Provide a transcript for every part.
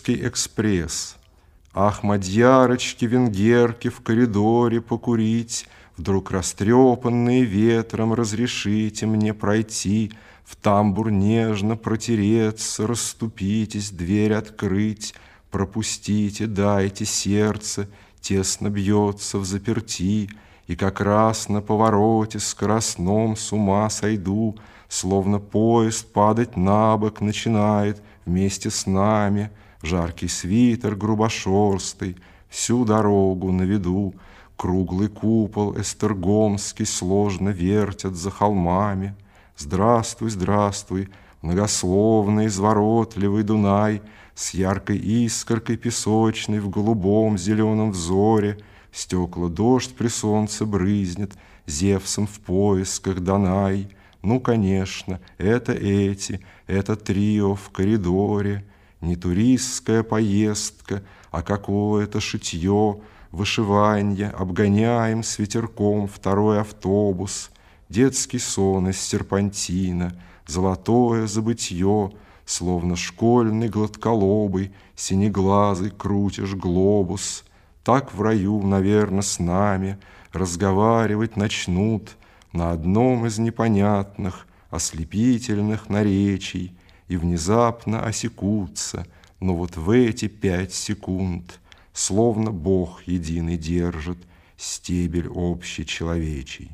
Нижегородский экспресс. Ах, мадьярочки, венгерки, в коридоре покурить, вдруг растрепанные ветром, разрешите мне пройти, в тамбур нежно протереться, расступитесь, дверь открыть, пропустите, дайте сердце, тесно бьется в заперти, и как раз на повороте скоростном с ума сойду, словно поезд падать на бок начинает вместе с нами. Жаркий свитер грубошерстый всю дорогу на виду, круглый купол эстергомский сложно вертят за холмами. Здравствуй, здравствуй, многословный, изворотливый Дунай, с яркой искоркой песочной в голубом зеленом взоре. Стекла дождь при солнце брызнет, Зевсом в поисках Данай. Ну, конечно, это это трио в коридоре. Не туристская поездка, а какое-то шитье, вышиванье, обгоняем с ветерком второй автобус. Детский сон из серпантина, золотое забытье, словно школьный гладколобый, синеглазый крутишь глобус. Так в раю, наверно, с нами разговаривать начнут на одном из непонятных, ослепительных наречий, и внезапно осекутся, но вот в эти 5 секунд, словно Бог единый держит стебель общечеловечий.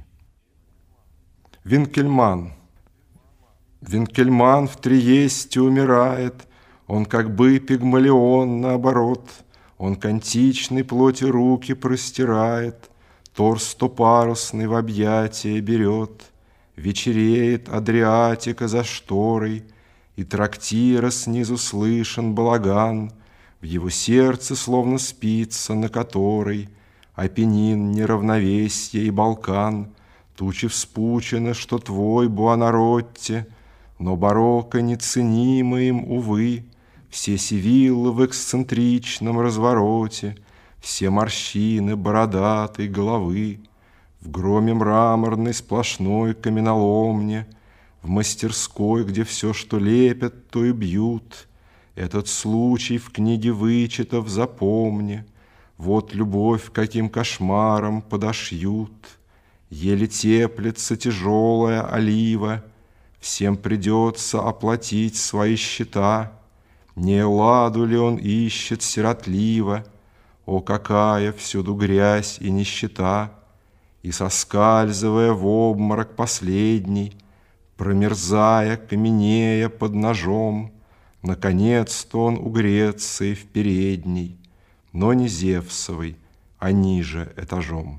Винкельман. Винкельман в Триесте умирает, он как бы Пигмалион наоборот, он к античной плоти руки простирает, торс стопарусный в объятия берет, вечереет Адриатика за шторой, и трактира снизу слышен балаган, в его сердце словно спица, на которой Апеннин, неравновесье и Балкан, тучи вспучены, что твой Буонаротти, но барокко неценимо им, увы, все Севиллы в эксцентричном развороте, все морщины бородатой головы, в громе мраморной сплошной каменоломне, в мастерской, где все, что лепят, то и бьют. Этот случай в книге вычитав, запомни. Вот любовь, каким кошмаром подошьют. Еле теплится тяжелая олива, всем придется оплатить свои счета. Не Элладу ли он ищет сиротливо? О, какая всюду грязь и нищета! И соскальзывая в обморок последний, промерзая, каменея под ножом, наконец-то он у Греции в передней, но не Зевсовой, а ниже этажом.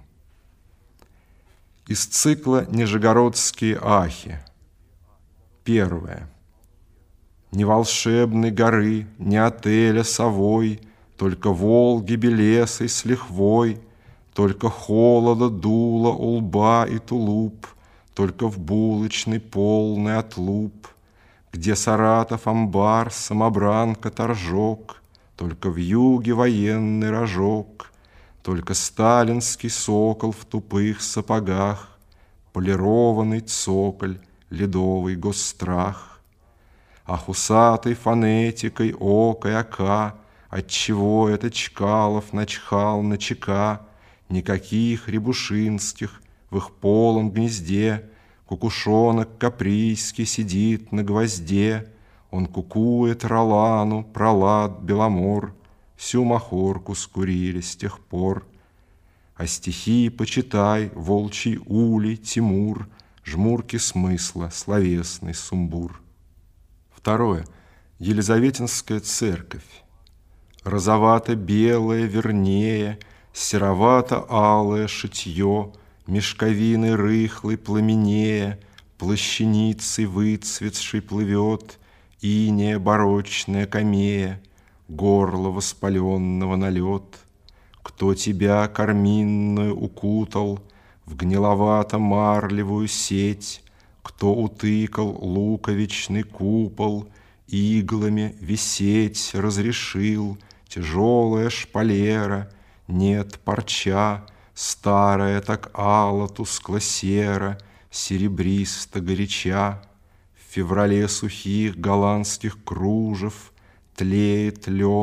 Из цикла «Нижегородские ахи». Первое. Ни волшебной горы, ни отеля совой, только Волги белесой с лихвой, только холода дуло у лба и тулуп, только в булочной полный отлуп, где Саратов амбар, самобранка торжок, только в юге военный рожок, только сталинский сокол в тупых сапогах, полированный цоколь, ледовый госстрах. Ах, усатой фонетикой ока и ока, отчего это Чкалов начхал на ЧК, никаких рябушинских в их полом гнезде, кукушонок каприйский сидит на гвозде, он кукует Ролану, Пролад, Беломор, всю махорку скурили с тех пор. А стихи почитай, волчий улей, Тимур, жмурки смысла, словесный сумбур. Второе. Елизаветинская церковь. Розовато-белое, вернее, серовато-алое шитье, мешковины рыхлой пламенея, плащаницей выцветшей плывет, инея барочная камея, горло воспаленного налет. Кто тебя карминную укутал в гниловато-марлевую сеть, кто утыкал луковичный купол, иглами висеть разрешил, тяжелая шпалера, нет парча, старая так ала тускло-сера, серебристо горяча. В феврале сухих голландских кружев тлеет лен.